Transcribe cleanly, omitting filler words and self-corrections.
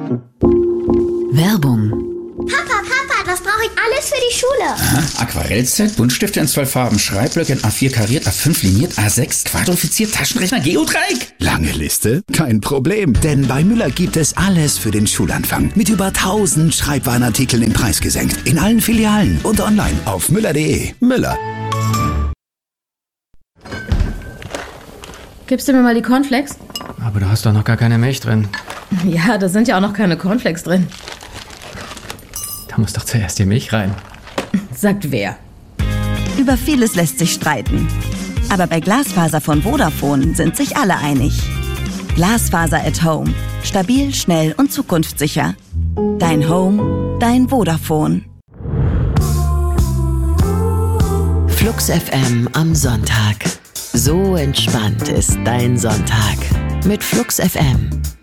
Werbung. Papa, das brauche ich alles für die Schule. Aha, Aquarellset, Buntstifte in 12 Farben, Schreibblöcke in A4 kariert, A5 liniert, A6 quadrifiziert, Taschenrechner, Geodreieck. Lange Liste? Kein Problem, denn bei Müller gibt es alles für den Schulanfang. Mit über 1000 Schreibwarenartikeln im Preis gesenkt. In allen Filialen und online auf müller.de. Müller. Gibst du mir mal die Cornflakes? Aber da hast doch noch gar keine Milch drin. Ja, da sind ja auch noch keine Cornflakes drin. Da muss doch zuerst die Milch rein. Sagt wer? Über vieles lässt sich streiten. Aber bei Glasfaser von Vodafone sind sich alle einig. Glasfaser at Home. Stabil, schnell und zukunftssicher. Dein Home, dein Vodafone. Flux FM am Sonntag. So entspannt ist dein Sonntag mit Flux FM.